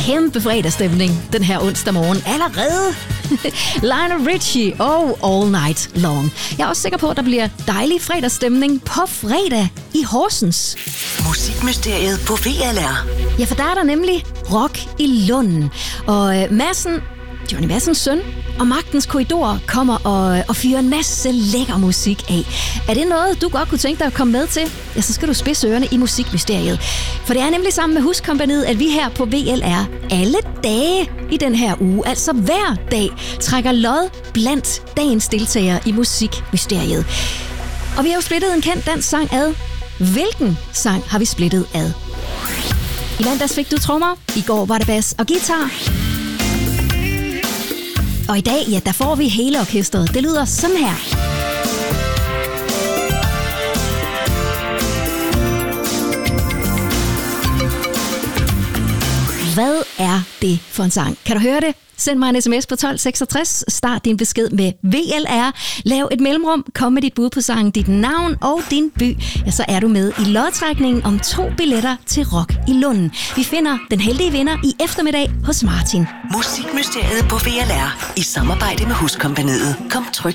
kæmpe fredagsstemning den her onsdag morgen allerede. Lionel Richie og All Night Long. Jeg er også sikker på, at der bliver dejlig fredagsstemning på fredag i Horsens. Musikmysteriet på VLR. Ja, for der er der nemlig rock i Lunden. Og Johnny Madsens søn og Magtens Korridor kommer og fyrer en masse lækker musik af. Er det noget, du godt kunne tænke dig at komme med til? Ja, så skal du spidse ørerne i Musikmysteriet. For det er nemlig sammen med Huskompagniet, at vi her på VLR alle dage i den her uge, altså hver dag, trækker lod blandt dagens deltagere i Musikmysteriet. Og vi har jo splittet en kendt dansk sang ad. Hvilken sang har vi splittet ad? I mandags fik du trommer, i går var det bas og guitar. Og i dag, ja, der får vi hele orkestret. Det lyder sådan her. Hvad er det for en sang? Kan du høre det? Send mig en sms på 1266. Start din besked med VLR. Lav et mellemrum. Kom med dit bud på sangen, dit navn og din by. Ja, så er du med i lodtrækningen om 2 billetter til Rock i Lunden. Vi finder den heldige vinder i eftermiddag hos Martin. Musikmysteriet på VLR i samarbejde med Huskompagniet. Kom trygt